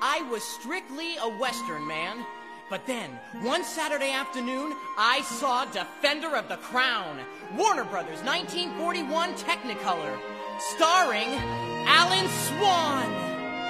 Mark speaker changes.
Speaker 1: I was strictly a Western man. But then, one Saturday afternoon, I saw Defender of the Crown, Warner Brothers 1941 Technicolor, starring Alan Swan.